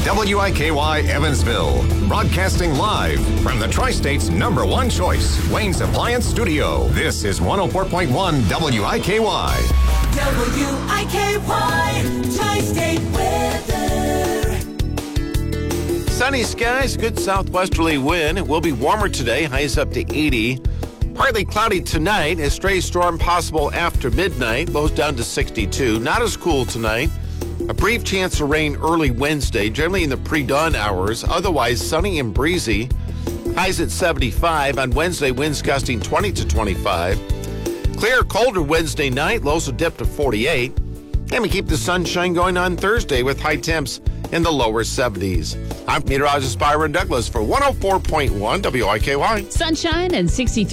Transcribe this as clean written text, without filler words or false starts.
WIKY Evansville, broadcasting live from the Tri-State's #1 choice, Wayne's Appliance Studio. This is 104.1 WIKY. WIKY, Tri-State weather. Sunny skies, good southwesterly wind. It will be warmer today, highs up to 80. Partly cloudy tonight, a stray storm possible after midnight, lows down to 62. Not as cool tonight. A brief chance of rain early Wednesday, generally in the pre-dawn hours. Otherwise, sunny and breezy. Highs at 75. On Wednesday, winds gusting 20 to 25. Clear, colder Wednesday night. Lows will dip to 48. And we keep the sunshine going on Thursday with high temps in the lower 70s. I'm meteorologist Byron Douglas for 104.1 WIKY. Sunshine and 63.